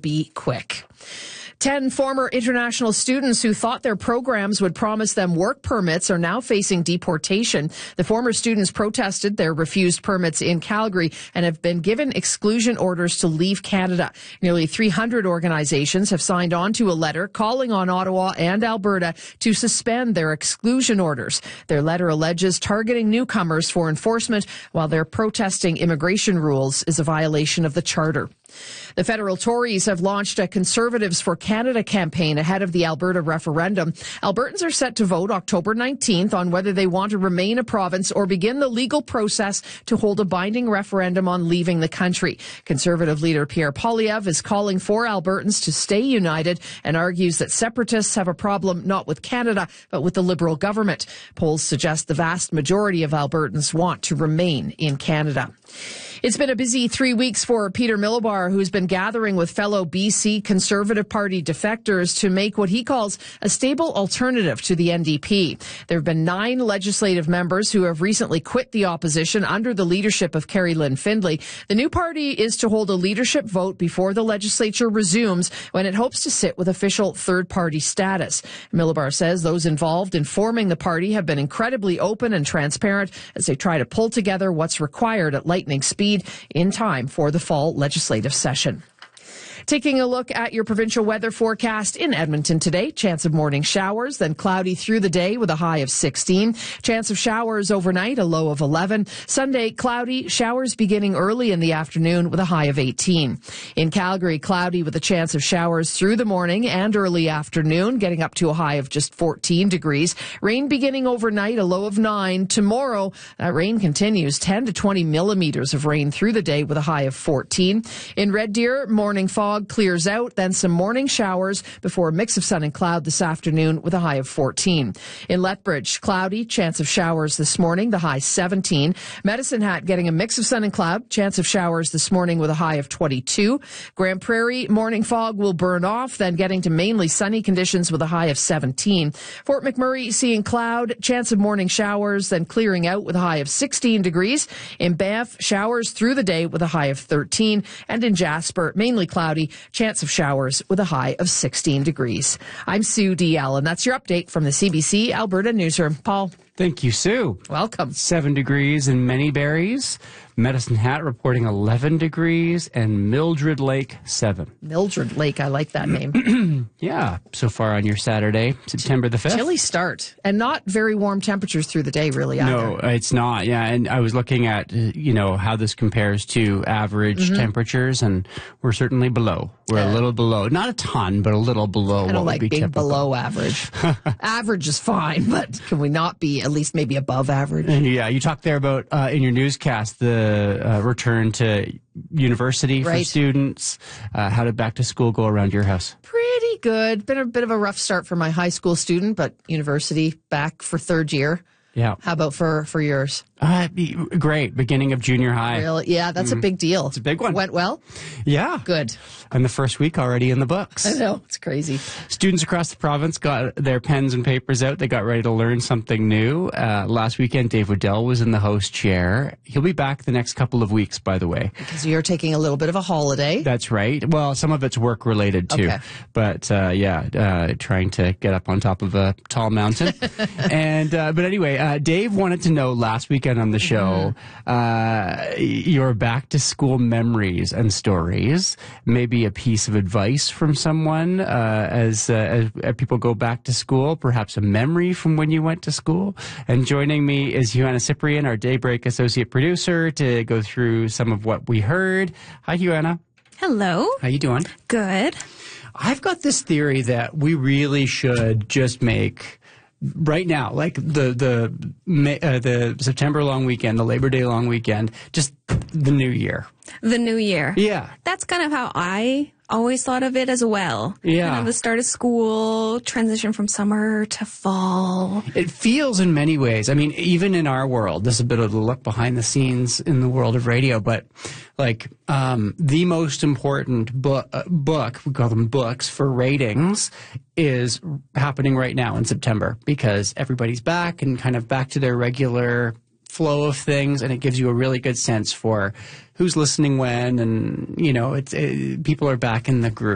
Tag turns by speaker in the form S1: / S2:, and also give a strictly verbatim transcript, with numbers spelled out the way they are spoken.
S1: be quick. Ten former international students who thought their programs would promise them work permits are now facing deportation. The former students protested their refused permits in Calgary and have been given exclusion orders to leave Canada. Nearly three hundred organizations have signed on to a letter calling on Ottawa and Alberta to suspend their exclusion orders. Their letter alleges targeting newcomers for enforcement while they're protesting immigration rules is a violation of the Charter. The federal Tories have launched a Conservatives for Canada campaign ahead of the Alberta referendum. Albertans are set to vote October nineteenth on whether they want to remain a province or begin the legal process to hold a binding referendum on leaving the country. Conservative leader Pierre Poilievre is calling for Albertans to stay united and argues that separatists have a problem not with Canada, but with the Liberal government. Polls suggest the vast majority of Albertans want to remain in Canada. It's been a busy three weeks for Peter Millibar, who's been gathering with fellow B C Conservative Party defectors to make what he calls a stable alternative to the N D P. There have been nine legislative members who have recently quit the opposition under the leadership of Kerry Lynn Findlay. The new party is to hold a leadership vote before the legislature resumes, when it hopes to sit with official third-party status. Millibar says those involved in forming the party have been incredibly open and transparent as they try to pull together what's required at lightning speed in time for the fall legislative session. Taking a look at your provincial weather forecast in Edmonton today, chance of morning showers, then cloudy through the day with a high of sixteen. Chance of showers overnight, a low of eleven. Sunday, cloudy, showers beginning early in the afternoon with a high of eighteen. In Calgary, cloudy with a chance of showers through the morning and early afternoon, getting up to a high of just fourteen degrees. Rain beginning overnight, a low of nine. Tomorrow, that rain continues, ten to twenty millimeters of rain through the day with a high of fourteen. In Red Deer, morning fog clears out, then some morning showers before a mix of sun and cloud this afternoon with a high of fourteen. In Lethbridge, cloudy, chance of showers this morning, the high seventeen. Medicine Hat getting a mix of sun and cloud, chance of showers this morning with a high of twenty-two. Grand Prairie, morning fog will burn off, then getting to mainly sunny conditions with a high of seventeen. Fort McMurray seeing cloud, chance of morning showers, then clearing out with a high of sixteen degrees. In Banff, showers through the day with a high of thirteen. And in Jasper, mainly cloudy, chance of showers with a high of sixteen degrees. I'm Sue D. Allen. That's your update from the C B C Alberta Newsroom. Paul.
S2: Thank you, Sue.
S1: Welcome.
S2: Seven degrees in Manyberries. Medicine Hat reporting eleven degrees, and Mildred Lake, seven.
S1: Mildred Lake, I like that name.
S2: Yeah, so far on your Saturday, September the fifth.
S1: Chilly start, and not very warm temperatures through the day, really, either.
S2: No, it's not, yeah, and I was looking at, you know, how this compares to average mm-hmm. temperatures, and we're certainly below. We're uh, a little below, not a ton, but a little below
S1: I
S2: what
S1: don't
S2: would
S1: like
S2: be
S1: being
S2: typical.
S1: Below average. Average is fine, but can we not be at least maybe above average?
S2: Yeah, you talked there about, uh, in your newscast, the uh, return to university for
S1: right.
S2: students. Uh, how did back to school go around your house?
S1: Pretty good. Been a bit of a rough start for my high school student, but university back for third year.
S2: Yeah.
S1: How about for, for yours?
S2: Uh, great. Beginning of junior high.
S1: Really? Yeah, that's mm. a big deal.
S2: It's a big one.
S1: Went well?
S2: Yeah.
S1: Good.
S2: And the first week already in the books.
S1: I know. It's crazy.
S2: Students across the province got their pens and papers out. They got ready to learn something new. Uh, last weekend, Dave Waddell was in the host chair. He'll be back the next couple of weeks, by the way.
S1: Because you're taking a little bit of a holiday.
S2: That's right. Well, some of it's work related too.
S1: Okay.
S2: But uh, yeah, uh, trying to get up on top of a tall mountain. and uh, But anyway, uh, Dave wanted to know last weekend on the show, mm-hmm. uh, your back to school memories and stories, maybe a piece of advice from someone uh, as, uh, as as people go back to school, perhaps a memory from when you went to school. And joining me is Joanna Cyprian, our Daybreak associate producer, to go through some of what we heard. Hi, Joanna.
S3: Hello.
S2: How you doing?
S3: Good.
S2: I've got this theory that we really should just make right now, like the the uh, the September long weekend, the Labor Day long weekend, just the new year.
S3: The new year.
S2: Yeah.
S3: That's kind of how I always thought of it as well.
S2: Yeah.
S3: Kind of the start of school, transition from summer to fall.
S2: It feels in many ways, I mean, even in our world, this is a bit of the look behind the scenes in the world of radio, but like um, the most important book, uh, book, we call them books, for ratings is happening right now in September because everybody's back and kind of back to their regular flow of things, and it gives you a really good sense for who's listening when, and, you know, it's it, people are back in the groove.